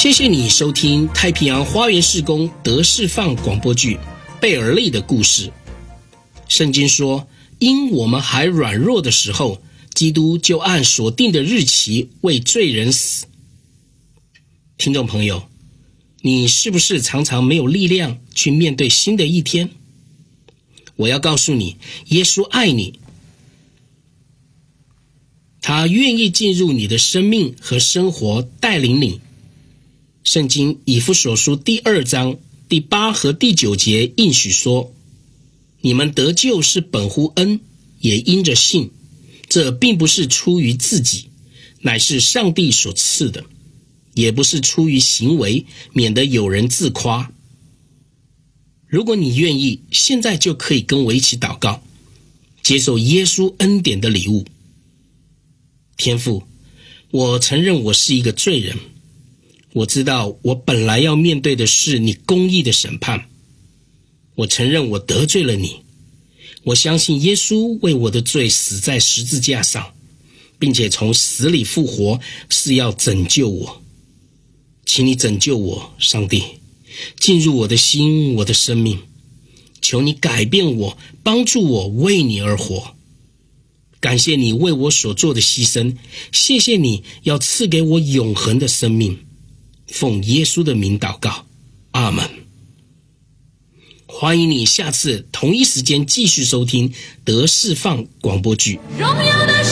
谢谢你收听太平洋花园事工得释放广播剧贝尔利的故事。圣经说，因我们还软弱的时候，基督就按所定的日期为罪人死。听众朋友，你是不是常常没有力量去面对新的一天？我要告诉你，耶稣爱你，他愿意进入你的生命和生活，带领你。圣经以弗所书第2章第8和第9节应许说，你们得救是本乎恩，也因着信，这并不是出于自己，乃是上帝所赐的，也不是出于行为，免得有人自夸。如果你愿意，现在就可以跟我一起祷告，接受耶稣恩典的礼物。天父，我承认我是一个罪人，我知道我本来要面对的是你公义的审判，我承认我得罪了你，我相信耶稣为我的罪死在十字架上，并且从死里复活，是要拯救我。请你拯救我，上帝，进入我的心，我的生命，求你改变我，帮助我为你而活。感谢你为我所做的牺牲，谢谢你要赐给我永恒的生命。奉耶稣的名祷告，阿们。欢迎你下次同一时间继续收听得释放广播剧。荣耀的